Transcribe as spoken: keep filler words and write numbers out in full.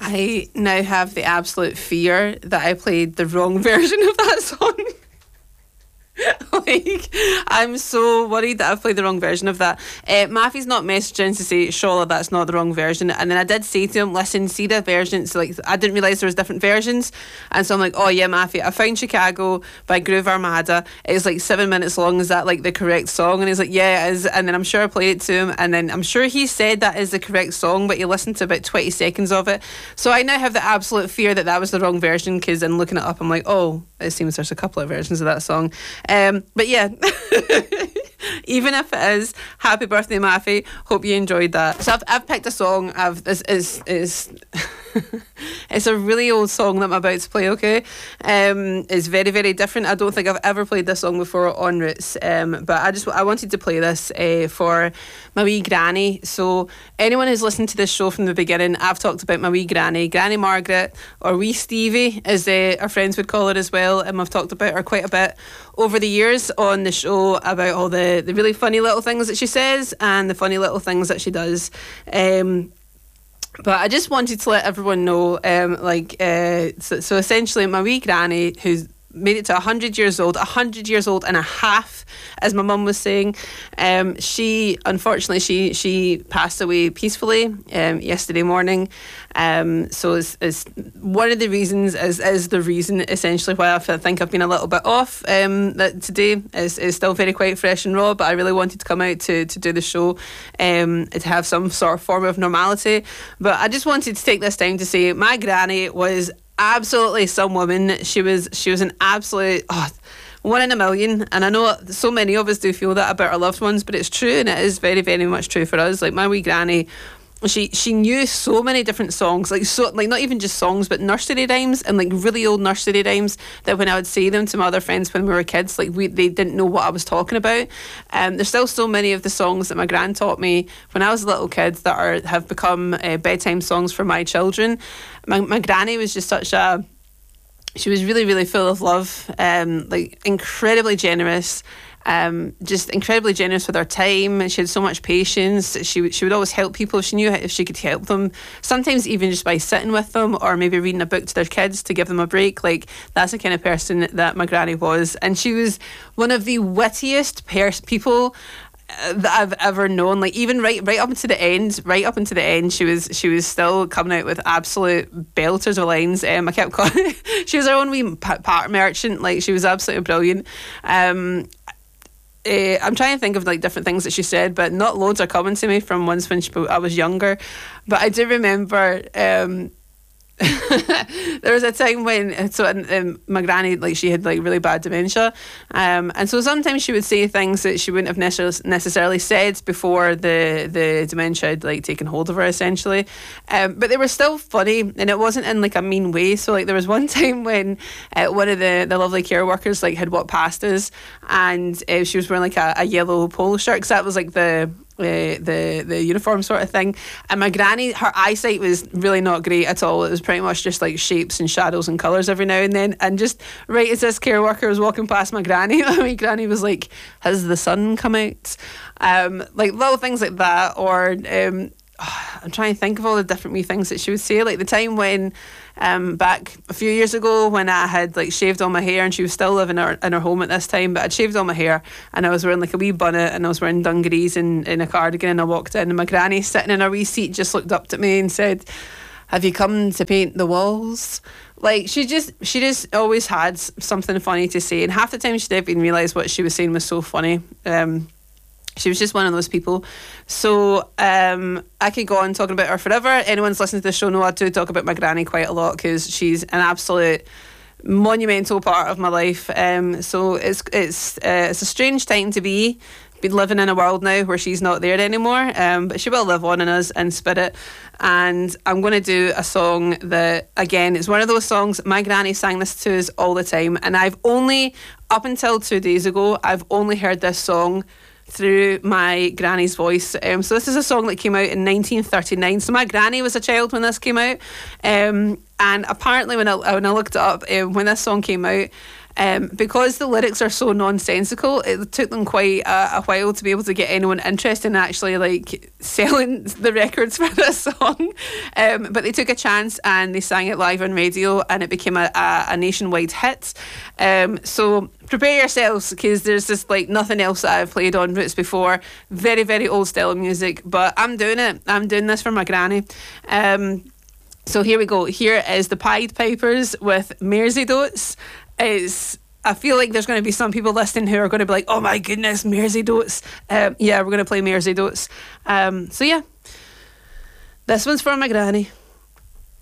I now have the absolute fear that I played the wrong version of that song. Like, I'm so worried that I've played the wrong version of that. Uh, Maffy's not messaging to say, Shola, that's not the wrong version. And then I did say to him, listen, see the versions. Like, I didn't realise there was different versions. And so I'm like, oh yeah, Maffy, I found Chicago by Groove Armada. It's like seven minutes long. Is that like the correct song? And he's like, yeah, it is. And then I'm sure I played it to him. And then I'm sure he said that is the correct song, but he listened to about twenty seconds of it. So I now have the absolute fear that that was the wrong version, because in looking it up, I'm like, oh, it seems there's a couple of versions of that song. Um, but yeah, even if it is Happy Birthday Maffy, hope you enjoyed that. So I've, I've picked a song. I've this is is it's a really old song that I'm about to play. Okay, um, it's very very different. I don't think I've ever played this song before on Roots. Um, but I just I wanted to play this uh, for my wee granny. So anyone who's listened to this show from the beginning, I've talked about my wee granny, Granny Margaret, or wee Stevie, as uh, our friends would call her as well. And I've talked about her quite a bit over the years on the show about all the, the really funny little things that she says and the funny little things that she does. Um, but I just wanted to let everyone know, um, like, uh, so, so essentially my wee granny, who's made it to one hundred years old, one hundred years old and a half, as my mum was saying. Um, she, unfortunately, she she passed away peacefully um, yesterday morning. Um, so it's, it's one of the reasons, is, is the reason essentially why I think I've been a little bit off. Um, that today is, is still very quite fresh and raw, but I really wanted to come out to, to do the show, um, to have some sort of form of normality. But I just wanted to take this time to say my granny was absolutely some woman. She was she was an absolute oh, one in a million, and I know so many of us do feel that about our loved ones, but it's true, and it is very very much true for us. Like my wee granny, she she knew so many different songs, like so like not even just songs, but nursery rhymes, and like really old nursery rhymes that when I would say them to my other friends when we were kids, like we they didn't know what I was talking about. Um, there's still so many of the songs that my gran taught me when I was a little kid that are have become uh, bedtime songs for my children. My my granny was just such a she was really really full of love, um, like incredibly generous. Um, just incredibly generous with her time. She had so much patience. She she would always help people if she knew if she could help them. Sometimes even just by sitting with them or maybe reading a book to their kids to give them a break. Like that's the kind of person that my granny was, and she was one of the wittiest pers- people that I've ever known. Like even right right up into the end, right up into the end, she was she was still coming out with absolute belters of lines. Um, I kept calling she was her own wee part merchant. Like she was absolutely brilliant. Um. Uh, I'm trying to think of like different things that she said, but not loads are coming to me from ones when she, I was younger. But I do remember um, there was a time when so um, my granny, like she had like really bad dementia, um, and so sometimes she would say things that she wouldn't have necess- necessarily said before the the dementia had like taken hold of her essentially, um, but they were still funny, and it wasn't in like a mean way. So like there was one time when uh, one of the the lovely care workers like had walked past us, and uh, she was wearing like a, a yellow polo shirt, because that was like the Uh, the the uniform sort of thing, and my granny, her eyesight was really not great at all. It was pretty much just like shapes and shadows and colours every now and then, and just right as this care worker was walking past my granny, my granny was like, has the sun come out? Um, like little things like that. Or um, oh, I'm trying to think of all the different wee things that she would say, like the time when Um, back a few years ago when I had like shaved all my hair, and she was still living in her, in her home at this time, but I'd shaved all my hair and I was wearing like a wee bonnet and I was wearing dungarees and in a cardigan, and I walked in and my granny sitting in her wee seat just looked up at me and said, have you come to paint the walls? Like she just she just always had something funny to say, and half the time she didn't even realise what she was saying was so funny. um She was just one of those people. So um, I could go on talking about her forever. Anyone's listening to the show know I do talk about my granny quite a lot, because she's an absolute monumental part of my life. Um, so it's it's uh, it's a strange time to be been living in a world now where she's not there anymore. Um, but she will live on in us in spirit. And I'm going to do a song that, again, it's one of those songs, my granny sang this to us all the time. And I've only, up until two days ago, I've only heard this song through my granny's voice. Um, so this is a song that came out in nineteen thirty-nine. So my granny was a child when this came out. Um, and apparently when I, when I looked it up, um, when this song came out, Um, because the lyrics are so nonsensical, it took them quite a, a while to be able to get anyone interested in actually like selling the records for this song. Um, but they took a chance and they sang it live on radio, and it became a, a, a nationwide hit. Um, so prepare yourselves, because there's just like nothing else that I've played on Roots before. Very, very old style of music, but I'm doing it. I'm doing this for my granny. Um, so here we go. Here is the Pied Pipers with Merseydotes. It's I feel like there's going to be some people listening who are going to be like, oh my goodness, Merseydotes. Um, yeah, we're going to play Merseydotes. Um, so yeah, this one's for my granny.